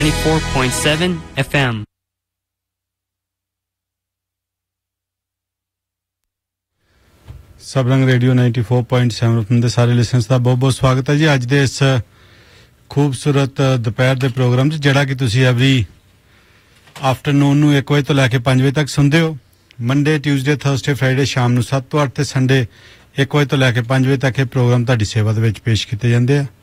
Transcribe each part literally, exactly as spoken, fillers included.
ninety-four point seven F M. Sabrang radio ninety-four point seven F M ਦੇ ਸਾਰੇ listeners ਦਾ ਬਹੁਤ ਬਹੁਤ ਸਵਾਗਤ ਹੈ ਜੀ ਅੱਜ ਦੇ ਇਸ ਖੂਬਸੂਰਤ ਦੁਪਹਿਰ ਦੇ ਪ੍ਰੋਗਰਾਮ 'ਚ ਜਿਹੜਾ ਕਿ ਤੁਸੀਂ ਐਵਰੀ ਆਫਟਰਨੂਨ ਨੂੰ ਇੱਕ ਵਜੇ ਤੋਂ ਲੈ ਕੇ ਪੰਜ ਵਜੇ ਤੱਕ ਸੁਣਦੇ ਹੋ ਮੰਡੇ ਟਿਊਜ਼ਡੇ ਥਰਸਡੇ ਫਰਾਈਡੇ ਸ਼ਾਮ ਨੂੰ ਸੱਤ ਤੋਂ ਅੱਠ ਤੇ ਸੰਡੇ ਇੱਕ ਵਜੇ ਤੋਂ ਲੈ ਕੇ ਪੰਜ ਵਜੇ ਤੱਕ ਇਹ ਪ੍ਰੋਗਰਾਮ ਤੁਹਾਡੀ ਸੇਵਾ ਦੇ ਵਿੱਚ ਪੇਸ਼ ਕੀਤੇ ਜਾਂਦੇ ਆ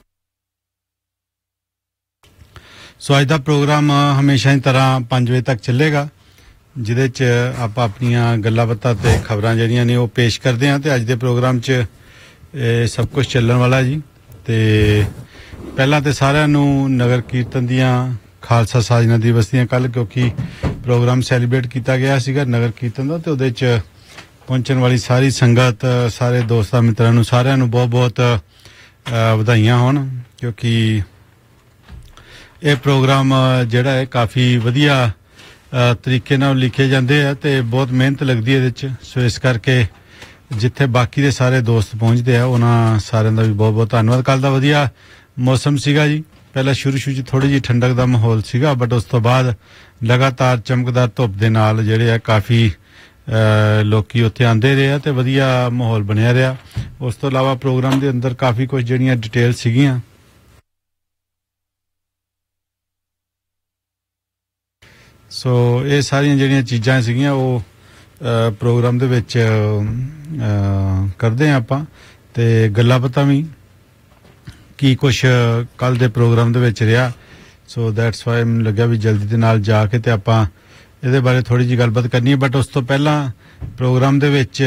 ਸੋ ਅੱਜ ਦਾ ਪ੍ਰੋਗਰਾਮ ਹਮੇਸ਼ਾ ਦੀ ਤਰ੍ਹਾਂ ਪੰਜ ਵਜੇ ਤੱਕ ਚੱਲੇਗਾ ਜਿਹਦੇ 'ਚ ਆਪਾਂ ਆਪਣੀਆਂ ਗੱਲਾਂ ਬਾਤਾਂ ਤੇ ਖਬਰਾਂ ਜਿਹੜੀਆਂ ਨੇ ਉਹ ਪੇਸ਼ ਕਰਦੇ ਹਾਂ ਤੇ ਅੱਜ ਦੇ ਪ੍ਰੋਗਰਾਮ 'ਚ ਇਹ ਸਭ ਕੁਝ ਚੱਲਣ ਵਾਲਾ ਜੀ ਤੇ ਪਹਿਲਾਂ ਤੇ ਸਾਰਿਆਂ ਨੂੰ ਨਗਰ ਕੀਰਤਨ ਦੀਆਂ ਖਾਲਸਾ ਸਾਜਨਾ ਦਿਵਸ ਦੀਆਂ ਕੱਲ ਕਿਉਂਕਿ ਪ੍ਰੋਗਰਾਮ ਸੈਲੀਬ੍ਰੇਟ ਕੀਤਾ ਗਿਆ ਸੀਗਾ ਨਗਰ ਕੀਰਤਨ ਦਾ ਤੇ ਉਹਦੇ 'ਚ ਪਹੁੰਚਣ ਵਾਲੀ ਸਾਰੀ ਸੰਗਤ ਸਾਰੇ ਦੋਸਤਾਂ ਮਿੱਤਰਾਂ ਨੂੰ ਸਾਰਿਆਂ ਨੂੰ ਬਹੁਤ ਬਹੁਤ ਵਧਾਈਆਂ ਹੋਣ ਕਿਉਂਕਿ ਇਹ ਪ੍ਰੋਗਰਾਮ ਜਿਹੜਾ ਹੈ ਕਾਫੀ ਵਧੀਆ ਤਰੀਕੇ ਨਾਲ ਲਿਖੇ ਜਾਂਦੇ ਆ ਤੇ ਬਹੁਤ ਮਿਹਨਤ ਲੱਗਦੀ ਹੈ ਇਹਦੇ 'ਚ ਸੋ ਇਸ ਕਰਕੇ ਜਿੱਥੇ ਬਾਕੀ ਦੇ ਸਾਰੇ ਦੋਸਤ ਪਹੁੰਚਦੇ ਆ ਉਹਨਾਂ ਸਾਰਿਆਂ ਦਾ ਵੀ ਬਹੁਤ ਬਹੁਤ ਧੰਨਵਾਦ ਕੱਲ ਦਾ ਵਧੀਆ ਮੌਸਮ ਸੀਗਾ ਜੀ ਪਹਿਲਾਂ ਸ਼ੁਰੂ ਸ਼ੁਰੂ 'ਚ ਥੋੜੀ ਜਿਹੀ ਠੰਡਕ ਦਾ ਮਾਹੌਲ ਸੀਗਾ ਬਟ ਉਸ ਤੋਂ ਬਾਅਦ ਲਗਾਤਾਰ ਚਮਕਦਾਰ ਧੁੱਪ ਦੇ ਨਾਲ ਜਿਹੜੇ ਆ ਕਾਫੀ ਲੋਕੀ ਉੱਥੇ ਆਉਂਦੇ ਰਹੇ ਆ ਤੇ ਵਧੀਆ ਮਾਹੌਲ ਬਣਿਆ ਰਿਹਾ ਉਸ ਤੋਂ ਇਲਾਵਾ ਪ੍ਰੋਗਰਾਮ ਦੇ ਅੰਦਰ ਕਾਫੀ ਕੁਝ ਜਿਹੜੀਆਂ ਡਿਟੇਲ ਸੀਗੀਆਂ ਸੋ ਇਹ ਸਾਰੀਆਂ ਜਿਹੜੀਆਂ ਚੀਜ਼ਾਂ ਸੀਗੀਆਂ ਉਹ ਪ੍ਰੋਗਰਾਮ ਦੇ ਵਿੱਚ ਕਰਦੇ ਹਾਂ ਆਪਾਂ ਤੇ ਗੱਲਾਂ ਬਾਤਾਂ ਵੀ ਕੀ ਕੁਛ ਕੱਲ ਦੇ ਪ੍ਰੋਗਰਾਮ ਦੇ ਵਿੱਚ ਰਿਹਾ ਸੋ ਦੈਟਸ ਵਾਈ ਮੈਨੂੰ ਲੱਗਿਆ ਵੀ ਜਲਦੀ ਦੇ ਨਾਲ ਜਾ ਕੇ ਤੇ ਆਪਾਂ ਇਹਦੇ ਬਾਰੇ ਥੋੜੀ ਜਿਹੀ ਗੱਲਬਾਤ ਕਰਨੀ ਹੈ ਬਟ ਉਸ ਤੋਂ ਪਹਿਲਾਂ ਪ੍ਰੋਗਰਾਮ ਦੇ ਵਿੱਚ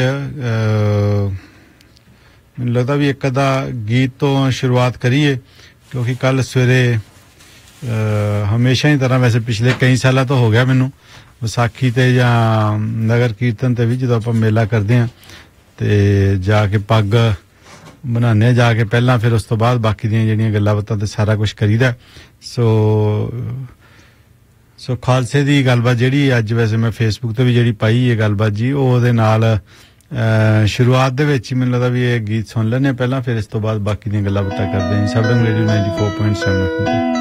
ਮੈਨੂੰ ਲੱਗਦਾ ਵੀ ਇੱਕ ਅੱਧਾ ਗੀਤ ਤੋਂ ਸ਼ੁਰੂਆਤ ਕਰੀਏ ਕਿਉਂਕਿ ਕੱਲ ਸਵੇਰੇ ਹਮੇਸ਼ਾ ਹੀ ਤਰ੍ਹਾਂ ਵੈਸੇ ਪਿਛਲੇ ਕਈ ਸਾਲਾਂ ਤੋਂ ਹੋ ਗਿਆ ਮੈਨੂੰ ਵਿਸਾਖੀ ਤੇ ਜਾਂ ਨਗਰ ਕੀਰਤਨ ਤੇ ਵੀ ਜਦੋਂ ਆਪਾਂ ਮੇਲਾ ਕਰਦੇ ਹਾਂ ਤੇ ਜਾ ਕੇ ਪੱਗ ਬਣਾਉਂਦੇ ਹਾਂ ਜਾ ਕੇ ਪਹਿਲਾਂ ਫਿਰ ਉਸ ਤੋਂ ਬਾਅਦ ਬਾਕੀ ਦੀਆਂ ਜਿਹੜੀਆਂ ਗੱਲਾਂ ਬਾਤਾਂ ਤੇ ਸਾਰਾ ਕੁਝ ਕਰੀਦਾ ਸੋ ਸੋ ਖਾਲਸੇ ਦੀ ਗੱਲਬਾਤ ਜਿਹੜੀ ਅੱਜ ਵੈਸੇ ਮੈਂ ਫੇਸਬੁੱਕ ਤੇ ਵੀ ਜਿਹੜੀ ਪਾਈ ਹੈ ਗੱਲਬਾਤ ਜੀ ਉਹ ਉਹਦੇ ਨਾਲ ਸ਼ੁਰੂਆਤ ਦੇ ਵਿੱਚ ਹੀ ਮੈਨੂੰ ਲੱਗਦਾ ਵੀ ਇਹ ਗੀਤ ਸੁਣ ਲੈਣੇ ਪਹਿਲਾਂ ਫਿਰ ਇਸ ਤੋਂ ਬਾਅਦ ਬਾਕੀ ਦੀਆਂ ਗੱਲਾਂ ਬਾਤਾਂ ਕਰਦੇ ਹਾਂ ਸਬਰੰਗ ਰੇਡੀਓ ninety-four point seven